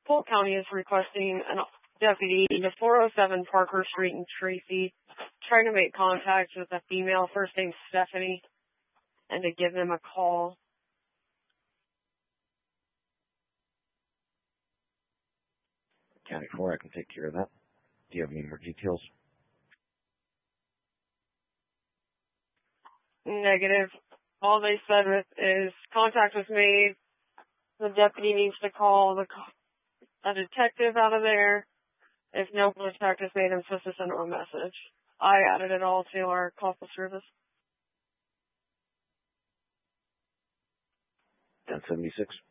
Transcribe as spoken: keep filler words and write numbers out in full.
Polk County is requesting a deputy to four oh seven Parker Street in Tracy, trying to make contact with a female, first name Stephanie, and to give them a call. County four, I can take care of that. Do you have any more details? Negative. All they said with is contact was made. The deputy needs to call the a detective out of there. If no contact is made, I'm supposed to send them a message. I added it all to our call for service. ten seventy-six.